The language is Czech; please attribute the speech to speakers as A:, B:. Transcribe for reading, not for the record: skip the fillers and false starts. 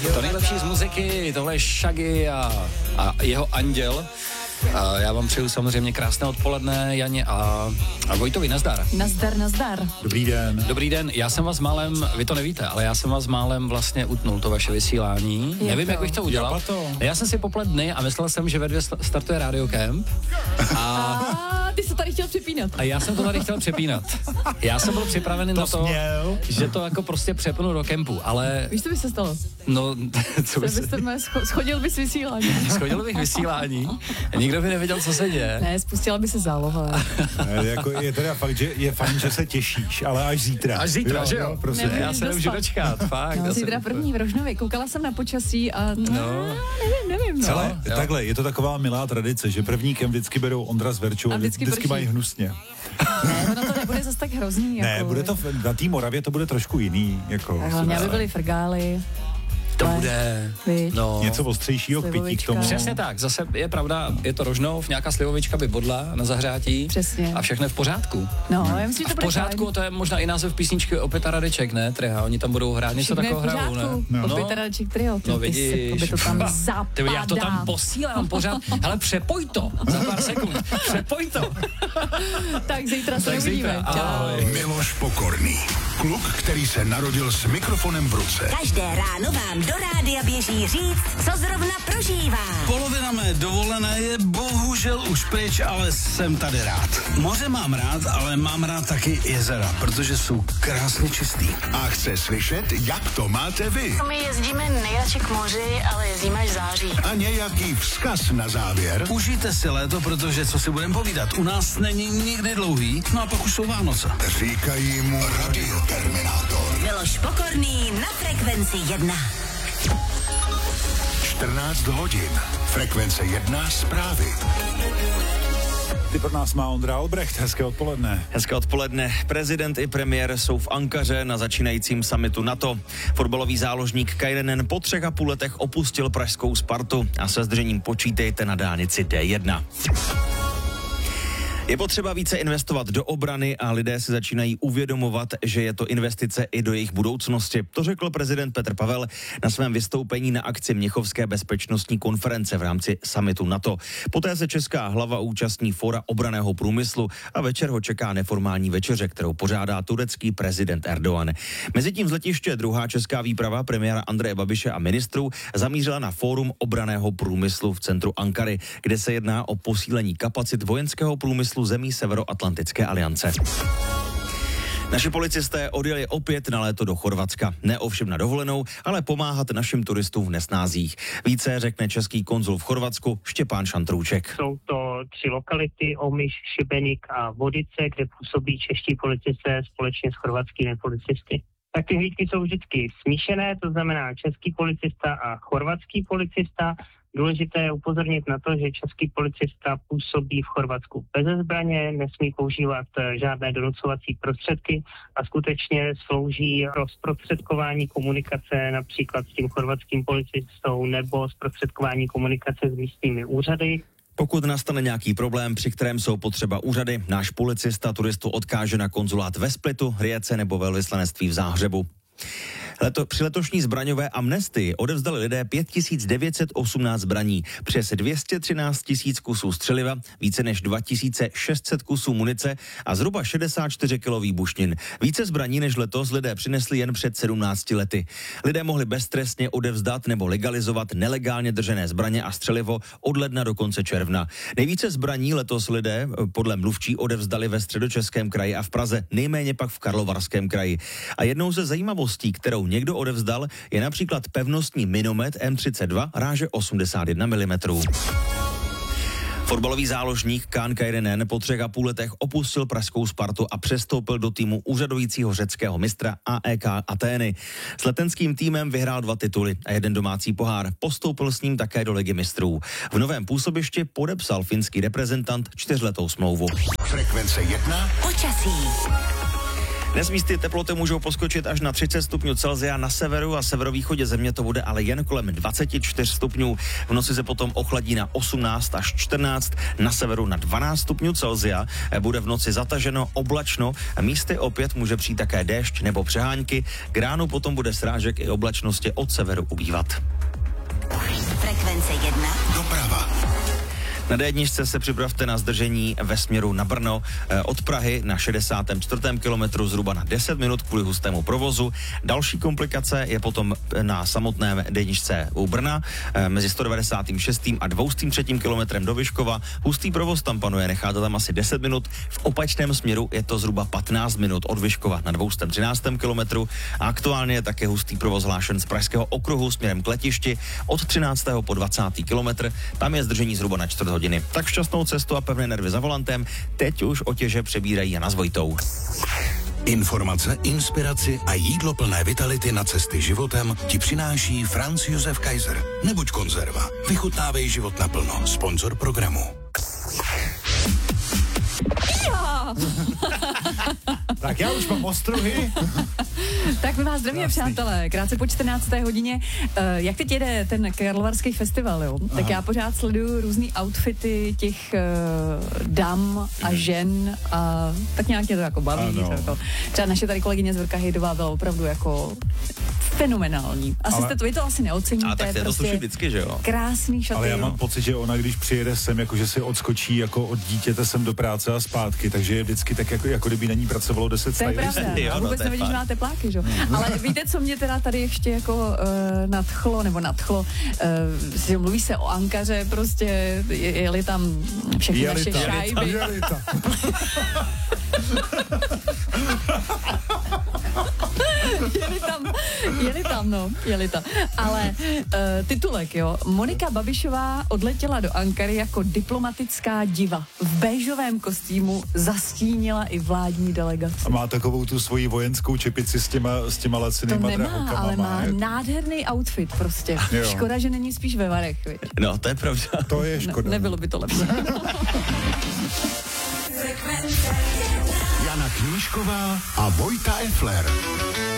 A: To nejlepší z muziky, tohle je Shaggy a jeho Anděl. Já vám přeju samozřejmě krásné odpoledne, Janě a Vojtovi, nazdar.
B: Nazdar.
A: Dobrý den, já jsem vás málem, vy to nevíte, ale já jsem vás málem vlastně utnul, to vaše vysílání. Nevím, jak bych to udělal. Já jsem si poplet dny a myslel jsem, že ve 2 startuje Radio Camp.
B: A ty jsi tady chtěl přepínat.
A: A já jsem to tady chtěl přepínat. Já jsem byl připravený na to, že to jako prostě přepnu do kempu, ale...
B: Víš, co by se stalo?
A: No, co by se...
B: Schodil bys vysílání.
A: Schodil bych vysílání. Nikdo by nevěděl, co se děje.
B: Ne, spustila by se záloha.
C: Ne, jako je teda fakt, že je fajn, že se těšíš, ale až zítra.
A: Až zítra, že jo?
C: Prostě.
A: Já se nemůžu dočkat, fakt.
B: No, zítra první v Rožnově. Koukala jsem na počasí a nevím.
C: Ale takhle, je to taková milá tradice, že první kem vždycky berou Ondra s Verčou a vždycky mají hnusně.
B: Ne, ono to nebude zas tak hrozný. Jako...
C: Ne, bude to na té Moravě to bude trošku jiný. Jako,
B: hlavně, aby byly frgály.
A: To bude
C: něco ostřejšího k pití k tomu.
A: Přesně tak, zase je pravda, je to Rožnov, nějaká slivovička by bodla na zahřátí.
B: Přesně.
A: A všechno je v pořádku.
B: No, já myslím, že to bude
A: v pořádku, fajn. To je možná i název písničky Opěta Radeček, ne? Treha, oni tam budou hrát něco takového hrajou, ne?
B: No. Opěta Radeček trio.
A: No vidíš.
B: To tam zapadá.
A: Já to tam posílám pořád. Hele, přepoj to za pár sekund. Přepoj to.
B: Tak zítra se uvidíme. Čau.
D: Miloš Pokorný. Kluk, který se narodil s mikrofonem v ruce.
E: Každé ráno vám do rádia běží říct, co zrovna prožívá.
F: Polovina mé dovolené je bohužel už pryč, ale jsem tady rád. Moře mám rád, ale mám rád taky jezera, protože jsou krásně čistý.
D: A chce slyšet, jak to máte vy.
G: My jezdíme nejradši k moři, ale jezdíme až v září.
D: A nějaký vzkaz na závěr.
F: Užijte si léto, protože co si budeme povídat, u nás není nikdy dlouhý, no a pak už jsou Vánoce.
D: Říkají mu Radioterminátor.
E: Miloš Pokorný na Frekvenci 1.
D: 14 hodin. Frekvence 1 zprávy.
C: Ty pro nás má Ondra Albrecht. Hezké odpoledne.
H: Hezké odpoledne. Prezident i premiér jsou v Ankaře na začínajícím summitu NATO. Fotbalový záložník Kairinen po 3,5 letech opustil pražskou Spartu a se zdržením počítejte na dálnici D1. Je potřeba více investovat do obrany a lidé si začínají uvědomovat, že je to investice i do jejich budoucnosti. To řekl prezident Petr Pavel na svém vystoupení na akci Mnichovské bezpečnostní konference v rámci summitu NATO. Poté se česká hlava účastní fóra obranného průmyslu a večer ho čeká neformální večeře, kterou pořádá turecký prezident Erdogan. Mezitím z letiště druhá česká výprava premiéra Andreje Babiše a ministrů zamířila na fórum obranného průmyslu v centru Ankary, kde se jedná o posílení kapacit vojenského průmyslu zemí Severoatlantické aliance. Naši policisté odjeli opět na léto do Chorvatska. Ne ovšem na dovolenou, ale pomáhat našim turistům v nesnázích. Více řekne český konzul v Chorvatsku Štěpán Šantrouček.
I: Jsou to 3 lokality, Omiš, Šibenik a Vodice, kde působí čeští policisté společně s chorvatskými policisty. Tak ty hlídky jsou vždycky smíšené, to znamená český policista a chorvatský policista. Důležité je upozornit na to, že český policista působí v Chorvatsku bez zbraně, nesmí používat žádné donucovací prostředky a skutečně slouží pro zprostředkování komunikace například s tím chorvatským policistou nebo zprostředkování komunikace s místními úřady.
H: Pokud nastane nějaký problém, při kterém jsou potřeba úřady, náš policista turistu odkáže na konzulát ve Splitu, Rijece nebo velvyslanectví v Záhřebu. Při letošní zbraňové amnestii odevzdali lidé 5918 zbraní, přes 213 000 kusů střeliva, více než 2600 kusů munice a zhruba 64 kg výbušnin. Více zbraní než letos lidé přinesli jen před 17 lety. Lidé mohli beztrestně odevzdat nebo legalizovat nelegálně držené zbraně a střelivo od ledna do konce června. Nejvíce zbraní letos lidé podle mluvčí odevzdali ve Středočeském kraji a v Praze, nejméně pak v Karlovarském kraji. A jednou ze zajímavostí, kterou někdo odevzdal, je například pevnostní minomet M32 ráže 81 mm. Fotbalový záložník Kaan Kairinen po 3,5 letech opustil pražskou Spartu a přestoupil do týmu úřadujícího řeckého mistra AEK Atény. S letenským týmem vyhrál 2 tituly a 1 domácí pohár. Postoupil s ním také do Ligy mistrů. V novém působišti podepsal finský reprezentant 4letou smlouvu.
D: Frekvence 1.
E: Počasí.
H: Dnes místy teploty můžou poskočit až na 30 stupňů Celsia na severu a severovýchodě země to bude ale jen kolem 24 stupňů. V noci se potom ochladí na 18 až 14, na severu na 12 stupňů Celsia. Bude v noci zataženo, oblačno, místy opět může přijít také déšť nebo přehánky. K ránu potom bude srážek i oblačnosti od severu ubývat.
E: Frekvence 1.
D: Doprava.
H: Na D1 se připravte na zdržení ve směru na Brno od Prahy na 64. kilometru zhruba na 10 minut kvůli hustému provozu. Další komplikace je potom na samotném D1 u Brna mezi 196. a 203. kilometrem do Vyškova. Hustý provoz tam panuje, necháte tam asi 10 minut. V opačném směru je to zhruba 15 minut od Vyškova na 213. kilometru. A aktuálně je také hustý provoz hlášen z Pražského okruhu směrem k letišti od 13. po 20. kilometr. Tam je zdržení zhruba na 4 hodiny. Tak šťastnou cestu a pevné nervy za volantem. Teď už otěže přebírají Jana s Vojtou.
D: Informace, inspiraci a jídlo plné vitality na cesty životem ti přináší Franz Josef Kaiser. Nebuď konzerva. Vychutnávej život naplno. Sponzor programu.
C: Tak já už mám ostruhy.
B: Tak my vás zdravíme, přátelé. Krátce po 14. hodině. Jak teď jede ten Karlovarský festival, jo? Tak já pořád sleduju různý outfity těch dam a žen a tak nějak mě to jako baví. Třeba naše tady kolegyně z Vrka Hejdová byla opravdu jako fenomenální. Vy to asi neoceníte.
H: A tak to prostě sluší vždycky, že jo?
B: Krásný šaty.
C: Ale já mám pocit, že ona, když přijede sem, jakože si odskočí jako od dítěte sem do práce a zpátky, takže je vždycky tak jako kdyby na ní pracovalo 10 stylistů.
B: To je pravda, vůbec nevidíš, že má tepláky, že? Ale víte, co mě teda tady ještě jako nadchlo, že mluví se o Ankaře, prostě jeli tam všechny naše šajby. Jeli tam. Ale titulek, jo. Monika Babišová odletěla do Ankary jako diplomatická diva. V béžovém kostýmu zastínila i vládní delegaci.
C: A má takovou tu svoji vojenskou čepici s těma lacinýma drahokama.
B: To nemá, ale má nádherný outfit prostě. Jo. Škoda, že není spíš ve Varech, viď?
H: No, to je pravda.
C: To je škoda.
B: Nebylo by to lepší.
D: Jana Knížková a Vojta Effler.